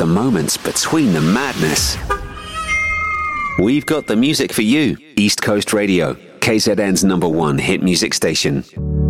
the moments between the madness. We've got the music for you. East Coast Radio, KZN's #1 hit music station.